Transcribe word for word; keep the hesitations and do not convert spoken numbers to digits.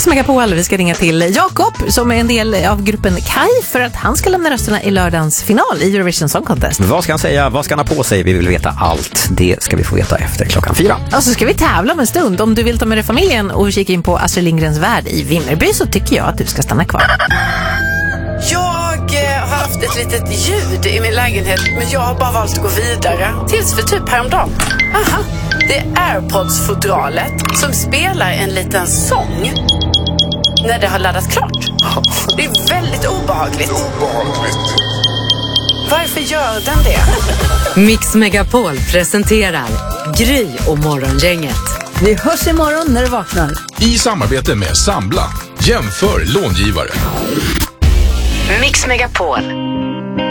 Megapol. Vi ska ringa till Jakob som är en del av gruppen Kai för att han ska lämna rösterna i lördagens final i Eurovision Song Contest. Vad ska han säga? Vad ska han ha på sig? Vi vill veta allt. Det ska vi få veta efter klockan fyra. Och så ska vi tävla om en stund. Om du vill ta med dig familjen och kika in på Astrid Lindgrens värld i Vimmerby så tycker jag att du ska stanna kvar. Jag har haft ett litet ljud i min lägenhet, men jag har bara valt att gå vidare. Tills för typ häromdagen. Aha, det är AirPods-fodralet som spelar en liten sång när det har laddat klart. Det är väldigt obehagligt. obehagligt. Varför gör den det? Mix Megapol presenterar Gry och Morgongänget. Vi hörs imorgon när du vaknar. I samarbete med Sambla. Jämför långivare. Mix Megapol.